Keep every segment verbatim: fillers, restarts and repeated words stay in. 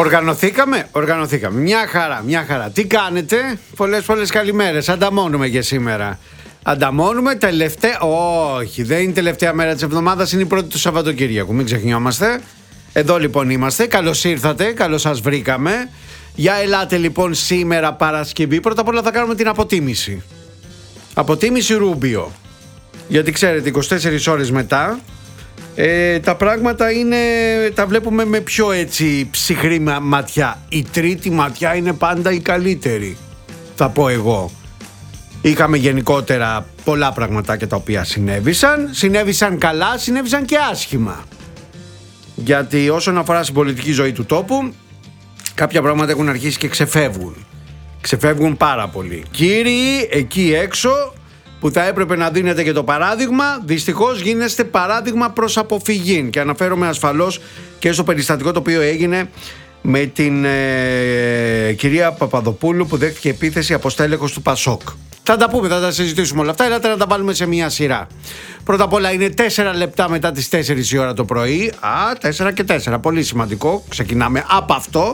Οργανωθήκαμε, οργανωθήκαμε. Μια χαρά, μια χαρά. Τι κάνετε? Πολλές πολλές καλημέρες. Ανταμώνουμε και σήμερα. Ανταμώνουμε τελευταία. Όχι, δεν είναι τελευταία μέρα της εβδομάδας, είναι η πρώτη του Σαββατοκύριακου. Μην ξεχνιόμαστε. Εδώ λοιπόν είμαστε. Καλώς ήρθατε, καλώς σας βρήκαμε. Για ελάτε λοιπόν σήμερα Παρασκευή. Πρώτα απ' όλα θα κάνουμε την αποτίμηση. Αποτίμηση Ρούμπιο. Γιατί ξέρετε, είκοσι τέσσερις ώρες μετά ε, τα πράγματα είναι, τα βλέπουμε με πιο έτσι ψυχρή ματιά. Η τρίτη ματιά είναι πάντα η καλύτερη, θα πω εγώ. Είχαμε γενικότερα πολλά πραγματάκια τα οποία συνέβησαν. Συνέβησαν καλά, συνέβησαν και άσχημα. Γιατί όσον αφορά στην πολιτική ζωή του τόπου, κάποια πράγματα έχουν αρχίσει και ξεφεύγουν. Ξεφεύγουν πάρα πολύ. Κύριοι, εκεί έξω που θα έπρεπε να δίνετε και το παράδειγμα, δυστυχώς γίνεστε παράδειγμα προς αποφυγή. Και αναφέρομαι ασφαλώς και στο περιστατικό το οποίο έγινε με την ε, κυρία Παπαδοπούλου που δέχτηκε επίθεση από στέλεχος του Πασόκ. Θα τα πούμε, θα τα συζητήσουμε όλα αυτά. Ελάτε να τα βάλουμε σε μια σειρά. Πρώτα απ' όλα είναι τέσσερα λεπτά μετά τις τέσσερις η ώρα το πρωί. Α, τέσσερα και τέσσερα. Πολύ σημαντικό. Ξεκινάμε από αυτό.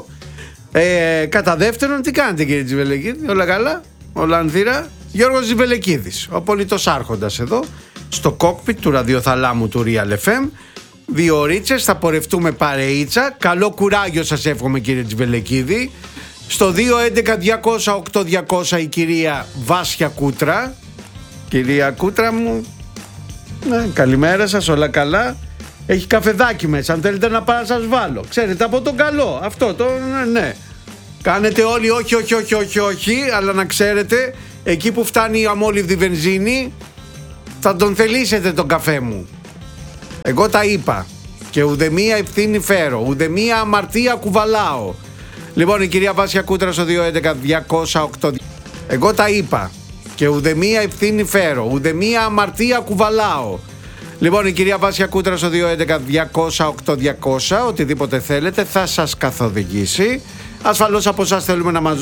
Ε, κατά δεύτερον, τι κάνετε κύριε Τζιβελεκίδη? Όλα καλά? Όλα ανθύρα? Γιώργος Τζιβελεκίδης, ο πολιτός άρχοντας εδώ, στο κόκπιτ του ραδιοθαλάμου του Real εφ εμ. Δύο ωρίτσες, θα πορευτούμε παρεΐτσα. Καλό κουράγιο σας εύχομαι κύριε Τζιβελεκίδη. Στο δύο έντεκα διακόσια οκτώ διακόσια η κυρία Βάσια Κούτρα. Κυρία Κούτρα μου, ναι, καλημέρα σας, όλα καλά? Έχει καφεδάκι μέσα, αν θέλετε να πάω να σας βάλω. Ξέρετε, από τον καλό, αυτό το, ναι, ναι. Κάνετε όλοι όχι, όχι, όχι, όχι, όχι, αλλά να ξέρετε, εκεί που φτάνει η αμόλυβδη βενζίνη, θα τον θελήσετε τον καφέ μου. Εγώ τα είπα και ουδεμία ευθύνη φέρω, ουδεμία αμαρτία κουβαλάω. Λοιπόν, η κυρία Βάσια Κούτρα στο δύο έντεκα διακόσια οκτώ. Εγώ τα είπα και ουδεμία ευθύνη φέρω, ουδεμία αμαρτία κουβαλάω. Λοιπόν, η κυρία Βάσια Κούτρα στο δύο έντεκα διακόσια οκτώ διακόσια, οτιδήποτε θέλετε θα σας καθοδηγήσει. Ασφαλώς από εσάς θέλουμε να μας